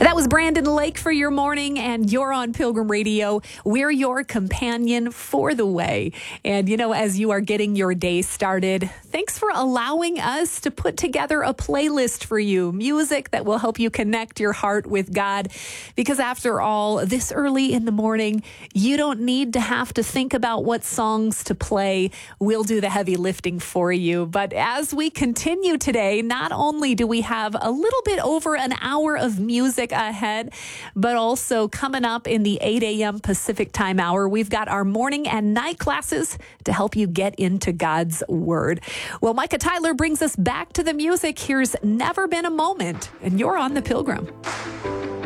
That was Brandon Lake for your morning, and you're on Pilgrim Radio. We're your companion for the way. And, as you are getting your day started, thanks for allowing us to put together a playlist for you, music that will help you connect your heart with God. Because after all, this early in the morning, you don't need to have to think about what songs to play. We'll do the heavy lifting for you. But as we continue today, not only do we have a little bit over an hour of music ahead, but also coming up in the 8 a.m. Pacific time hour, we've got our morning and night classes to help you get into God's Word. Well, Micah Tyler brings us back to the music. Here's Never Been a Moment, and you're on The Pilgrim.